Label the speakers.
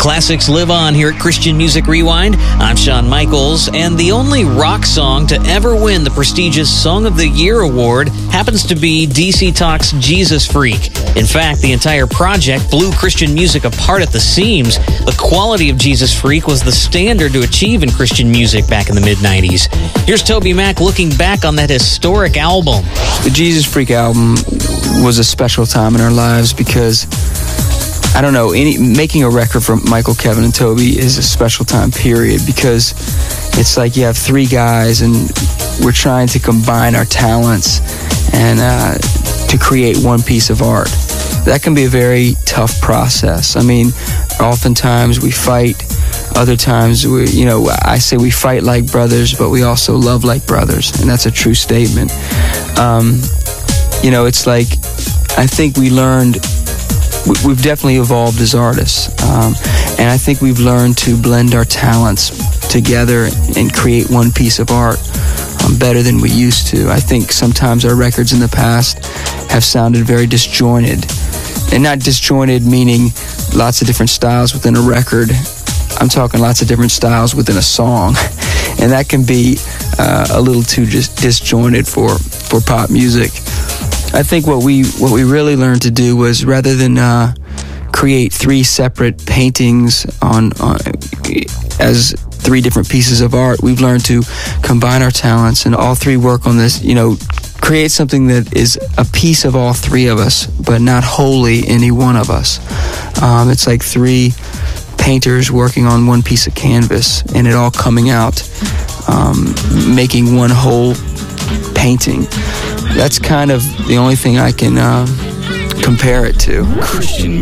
Speaker 1: Classics live on here at Christian Music Rewind. I'm Shawn Michaels, and the only rock song to ever win the prestigious Song of the Year award happens to be DC Talk's Jesus Freak. In fact, the entire project blew Christian music apart at the seams. The quality of Jesus Freak was the standard to achieve in Christian music back in the mid-90s. Here's Toby Mac looking back on that historic album.
Speaker 2: The Jesus Freak album was a special time in our lives because, I don't know, making a record for Michael, Kevin, and Toby is a special time period because it's like you have three guys and we're trying to combine our talents and to create one piece of art. That can be a very tough process. I mean, oftentimes we fight. Other times, I say we fight like brothers, but we also love like brothers, and that's a true statement. It's like, I think we've definitely evolved as artists, and I think we've learned to blend our talents together and create one piece of art better than we used to. I think sometimes our records in the past have sounded very disjointed, and not disjointed meaning lots of different styles within a record. I'm talking lots of different styles within a song, and that can be a little too just disjointed for pop music. I think what we really learned to do was, rather than create three separate paintings as three different pieces of art, we've learned to combine our talents and all three work on this, create something that is a piece of all three of us, but not wholly any one of us. It's like three painters working on one piece of canvas and it all coming out, making one whole painting. That's kind of the only thing I can compare it to.
Speaker 3: Christian